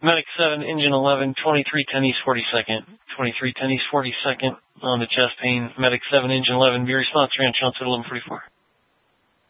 Medic 7, Engine 11, 2310 East 42nd. 2310 East 42nd on the chest pain. Medic 7, Engine 11, be response ranch on 1144.